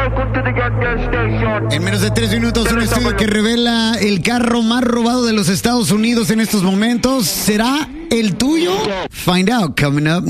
En menos de 3 minutos, un estudio que revela el carro más robado de los Estados Unidos en estos momentos. ¿Será el tuyo? Find out coming up.